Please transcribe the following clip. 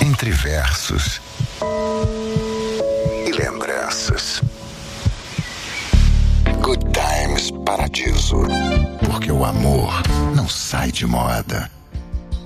entre versos e lembranças. Good Times Paradiso, porque o amor não sai de moda.